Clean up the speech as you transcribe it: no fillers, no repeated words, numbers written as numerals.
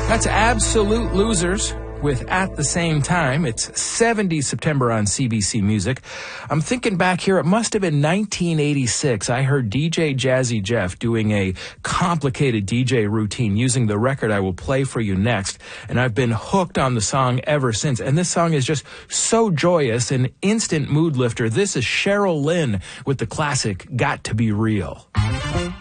That's Absolute Losers with At the Same Time. It's 70 September on CBC Music. I'm thinking back here, it must have been 1986. I heard DJ Jazzy Jeff doing a complicated DJ routine using the record I will play for you next, and I've been hooked on the song ever since. And this song is just so joyous, an instant mood lifter. This is Cheryl Lynn with the classic Got to Be Real.